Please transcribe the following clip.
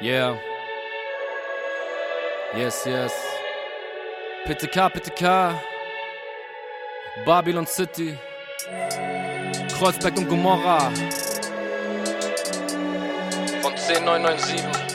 Yeah. Yes, yes. PTK. Babylon City. Kreuzberg und Gomorra. Von 10997.